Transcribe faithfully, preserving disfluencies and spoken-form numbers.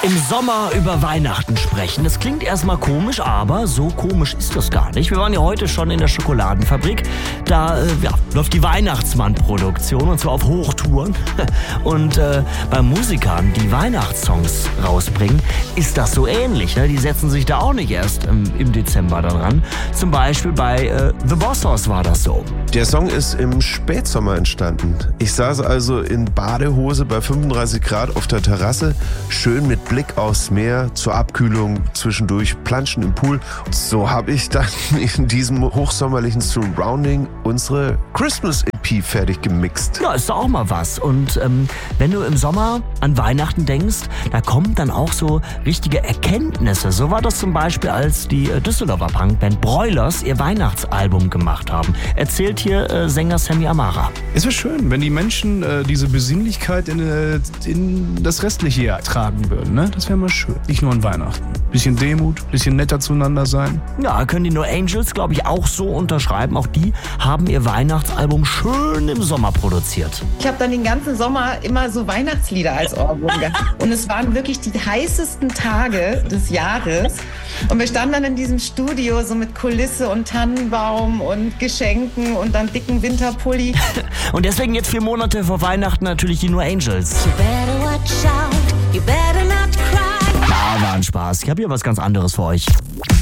Im Sommer über Weihnachten sprechen. Das klingt erstmal komisch, aber so komisch ist das gar nicht. Wir waren ja heute schon in der Schokoladenfabrik. Da äh, ja, läuft die Weihnachtsmann-Produktion und zwar auf Hochtouren. Und äh, bei Musikern, die Weihnachtssongs rausbringen, ist das so ähnlich. Ne? Die setzen sich da auch nicht erst ähm, im Dezember daran. Zum Beispiel bei äh, The Bossos war das so. Der Song ist im Spätsommer entstanden. Ich saß also in Badehose bei fünfunddreißig Grad auf der Terrasse, schön mit Blick aufs Meer, zur Abkühlung zwischendurch planschen im Pool. So habe ich dann in diesem hochsommerlichen Surrounding unsere Christmas-E P fertig gemixt. Ja, ist doch auch mal was. Und ähm, wenn du im Sommer an Weihnachten denkst, da kommen dann auch so richtige Erkenntnisse. So war das zum Beispiel, als die äh, Düsseldorfer Punkband Broilers ihr Weihnachtsalbum gemacht haben. Erzählt hier äh, Sänger Sammy Amara. Es wäre schön, wenn die Menschen äh, diese Besinnlichkeit in, äh, in das restliche Jahr tragen würden. Ne? Das wäre mal schön. Nicht nur an Weihnachten. Bisschen Demut, bisschen netter zueinander sein. Ja, können die No Angels, glaube ich, auch so unterschreiben. Auch die haben ihr Weihnachtsalbum schön im Sommer produziert. Ich habe dann den ganzen Sommer immer so Weihnachtslieder als Ohrwurm gehabt. Und es waren wirklich die heißesten Tage des Jahres. Und wir standen dann in diesem Studio so mit Kulisse und Tannenbaum und Geschenken und dann dicken Winterpulli. Und deswegen jetzt vier Monate vor Weihnachten natürlich die No Angels. You better watch out, you better not cry. Ja, war ein Spaß. Ich habe hier was ganz anderes für euch.